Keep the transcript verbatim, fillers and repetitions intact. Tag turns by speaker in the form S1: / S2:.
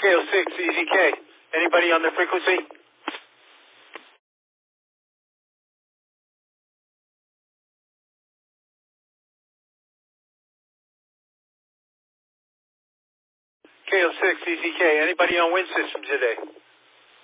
S1: K O six, E Z K. Anybody on the frequency? K O six, E Z K. Anybody on wind system today?